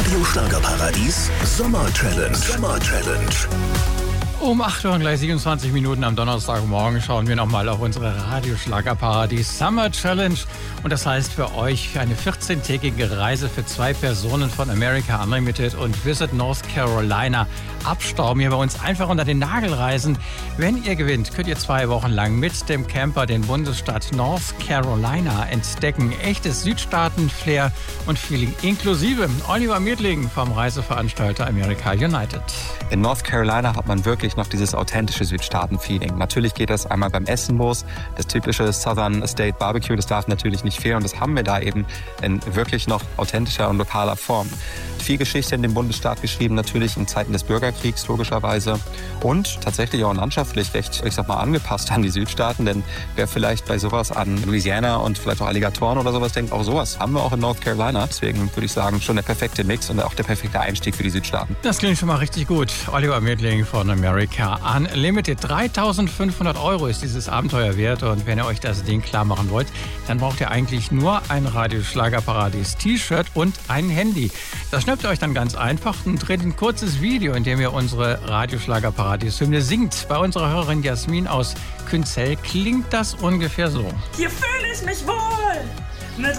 Radio Schlagerparadies Sommer Challenge. Um 8 Uhr und gleich 27 Minuten am Donnerstagmorgen schauen wir nochmal auf unsere Radioschlagerparadies Summer Challenge. Und das heißt für euch eine 14-tägige Reise für 2 Personen von America Unlimited und Visit North Carolina. Abstauben hier bei uns einfach unter den Nagel reißen. Wenn ihr gewinnt, könnt ihr 2 Wochen lang mit dem Camper den Bundesstaat North Carolina entdecken. Echtes Südstaaten-Flair und Feeling inklusive. Oliver Mietling vom Reiseveranstalter America United. In North Carolina hat man wirklich noch dieses authentische Südstaaten-Feeling. Natürlich geht das einmal beim Essen los. Das typische Southern State Barbecue, das darf natürlich nicht fehlen. Und das haben wir da eben in wirklich noch authentischer und lokaler Form. Viel Geschichte in dem Bundesstaat geschrieben, natürlich in Zeiten des Bürgerkriegs logischerweise. Und tatsächlich auch landschaftlich recht, angepasst an die Südstaaten. Denn wer vielleicht bei sowas an Louisiana und vielleicht auch Alligatoren oder sowas denkt, auch sowas haben wir auch in North Carolina. Deswegen würde ich sagen, schon der perfekte Mix und auch der perfekte Einstieg für die Südstaaten. Das klingt schon mal richtig gut. Oliver Mietling von America Unlimited. 3.500 € ist dieses Abenteuer wert. Und wenn ihr euch das Ding klar machen wollt, dann braucht ihr eigentlich nur ein Radioschlagerparadies-T-Shirt und ein Handy. Das schnappt ihr euch dann ganz einfach und dreht ein kurzes Video, in dem ihr unsere Radioschlagerparadies-Hymne singt. Bei unserer Hörerin Jasmin aus Künzell klingt das ungefähr so. Hier fühle ich mich wohl mit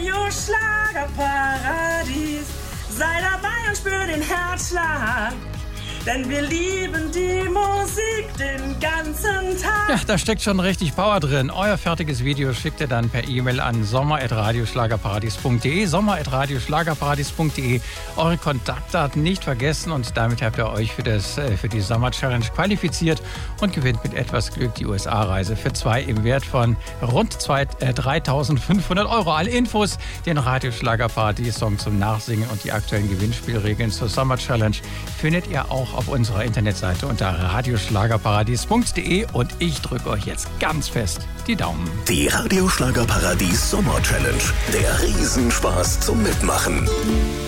Radioschlagerparadies. Sei dabei und spür den Herzschlag. Denn wir lieben die Musik den ganzen Tag. Ja, da steckt schon richtig Power drin. Euer fertiges Video schickt ihr dann per E-Mail an sommer@radioschlagerparadies.de, sommer@radioschlagerparadies.de. Eure Kontaktdaten nicht vergessen und damit habt ihr euch für die Sommer Challenge qualifiziert und gewinnt mit etwas Glück die USA-Reise für 2 im Wert von rund 3.500 €. Alle Infos, den Radioschlagerparadies-Song zum Nachsingen und die aktuellen Gewinnspielregeln zur Sommer Challenge findet ihr auch auf unserer Internetseite unter radioschlagerparadies.de und ich drücke euch jetzt ganz fest die Daumen. Die Radioschlagerparadies Sommer Challenge. Der Riesenspaß zum Mitmachen.